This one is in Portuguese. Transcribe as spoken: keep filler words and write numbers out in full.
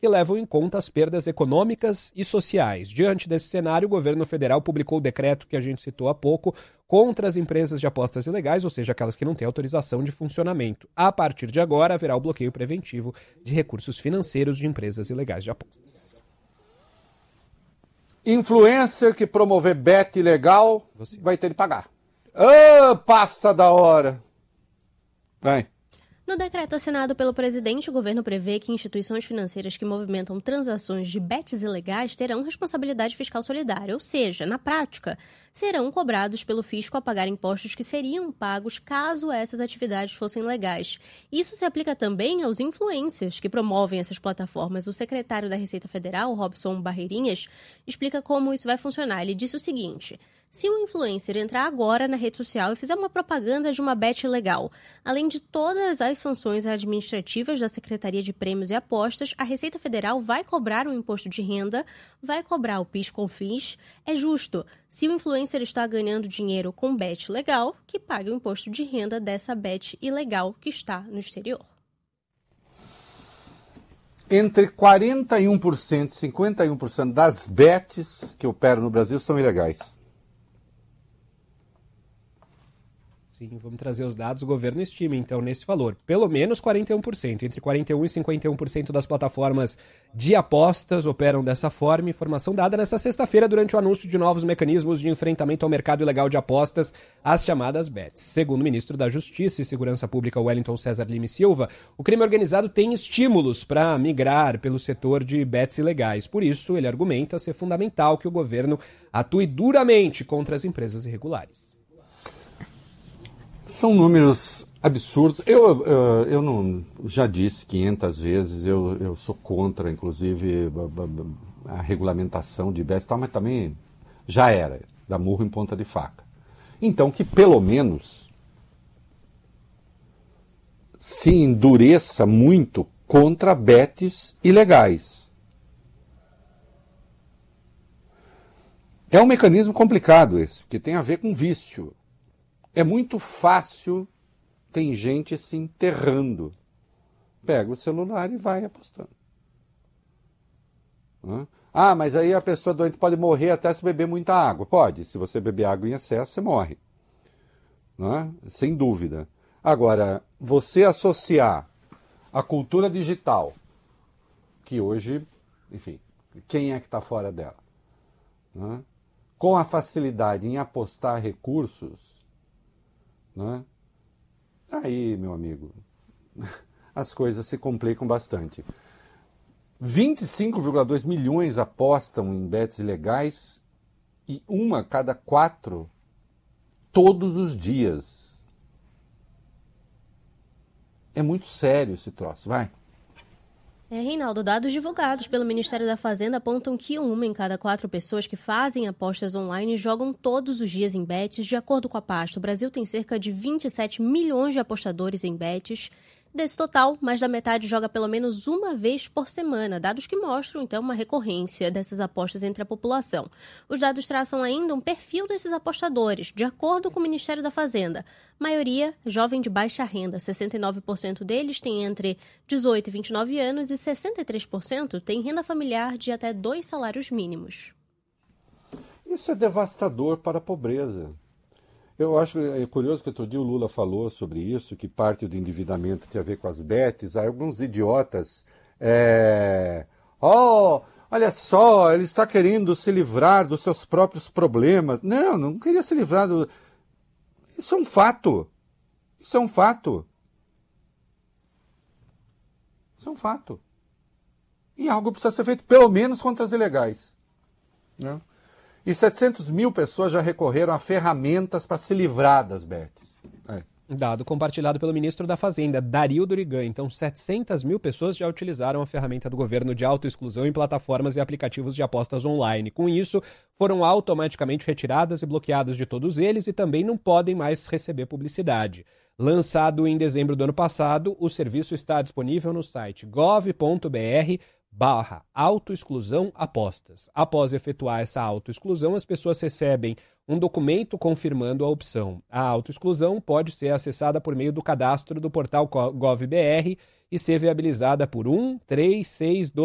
que levam em conta as perdas econômicas e sociais. Diante desse cenário, o governo federal publicou o decreto que a gente citou há pouco contra as empresas de apostas ilegais, ou seja, aquelas que não têm autorização de funcionamento. A partir de agora, haverá o bloqueio preventivo de recursos financeiros de empresas ilegais de apostas. Influencer que promover bet ilegal Você. vai ter de pagar. Ah, passa da hora. Vai. No decreto assinado pelo presidente, o governo prevê que instituições financeiras que movimentam transações de bets ilegais terão responsabilidade fiscal solidária, ou seja, na prática, serão cobrados pelo fisco a pagar impostos que seriam pagos caso essas atividades fossem legais. Isso se aplica também aos influencers que promovem essas plataformas. O secretário da Receita Federal, Robson Barreirinhas, explica como isso vai funcionar. Ele disse o seguinte: se um influencer entrar agora na rede social e fizer uma propaganda de uma bet ilegal, além de todas as sanções administrativas da Secretaria de Prêmios e Apostas, a Receita Federal vai cobrar um imposto de renda, vai cobrar o PIS/COFINS. É justo. Se o influencer está ganhando dinheiro com bet legal, que pague o imposto de renda dessa bet ilegal que está no exterior. Entre quarenta e um por cento e cinquenta e um por cento das bets que operam no Brasil são ilegais. Sim, vamos trazer os dados. O governo estima, então, nesse valor, pelo menos quarenta e um por cento. Entre quarenta e um por cento e cinquenta e um por cento das plataformas de apostas operam dessa forma. Informação dada nesta sexta-feira durante o anúncio de novos mecanismos de enfrentamento ao mercado ilegal de apostas, as chamadas bets. Segundo o ministro da Justiça e Segurança Pública, Wellington César Lima e Silva, o crime organizado tem estímulos para migrar pelo setor de bets ilegais. Por isso, ele argumenta ser fundamental que o governo atue duramente contra as empresas irregulares. São números absurdos. Eu, eu, eu não, já disse quinhentas vezes, eu, eu sou contra, inclusive, a, a, a regulamentação de bets, mas também já era, dá murro em ponta de faca. Então, que pelo menos se endureça muito contra bets ilegais. É um mecanismo complicado esse, porque tem a ver com vício. É muito fácil, tem gente se enterrando. Pega o celular e vai apostando. Ah, mas aí a pessoa doente pode morrer até se beber muita água. Pode, se você beber água em excesso, você morre. Não é? Sem dúvida. Agora, você associar a cultura digital, que hoje, enfim, quem é que está fora dela? Não é? Com a facilidade em apostar recursos, né? Aí, meu amigo, as coisas se complicam bastante. vinte e cinco vírgula dois milhões apostam em bets ilegais e uma a cada quatro todos os dias. É muito sério esse troço, vai. É, Reinaldo, dados divulgados pelo Ministério da Fazenda apontam que uma em cada quatro pessoas que fazem apostas online jogam todos os dias em bets. De acordo com a pasta, o Brasil tem cerca de vinte e sete milhões de apostadores em bets. Desse total, mais da metade joga pelo menos uma vez por semana, dados que mostram, então, uma recorrência dessas apostas entre a população. Os dados traçam ainda um perfil desses apostadores, de acordo com o Ministério da Fazenda. Maioria jovem de baixa renda, sessenta e nove por cento deles têm entre dezoito e vinte e nove anos e sessenta e três por cento têm renda familiar de até dois salários mínimos. Isso é devastador para a pobreza. Eu acho é curioso que outro dia o Lula falou sobre isso, que parte do endividamento tem a ver com as bets. Aí alguns idiotas, é... oh, olha só, ele está querendo se livrar dos seus próprios problemas. Não, não queria se livrar do... Isso é um fato. Isso é um fato. Isso é um fato. E algo precisa ser feito, pelo menos contra as ilegais. Né? E setecentas mil pessoas já recorreram a ferramentas para se livrar das bets. É. Dado compartilhado pelo ministro da Fazenda, Dario Durigan. Então, setecentas mil pessoas já utilizaram a ferramenta do governo de autoexclusão em plataformas e aplicativos de apostas online. Com isso, foram automaticamente retiradas e bloqueadas de todos eles e também não podem mais receber publicidade. Lançado em dezembro do ano passado, o serviço está disponível no site gov ponto br barra autoexclusão apostas. Após efetuar essa autoexclusão, as pessoas recebem um documento confirmando a opção. A autoexclusão pode ser acessada por meio do cadastro do portal GovBR e ser viabilizada por um, três, seis, doze